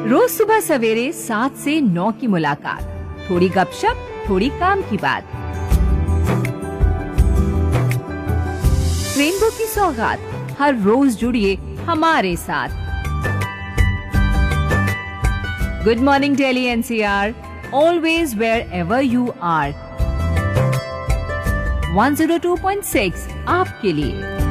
रोज सुबह सवेरे 7 से 9 की मुलाकात, थोड़ी गपशप, थोड़ी काम की बात। रेनबो की सौगात, हर रोज जुड़िए हमारे साथ। Good morning Delhi NCR, always wherever you are। 102.6 आपके लिए।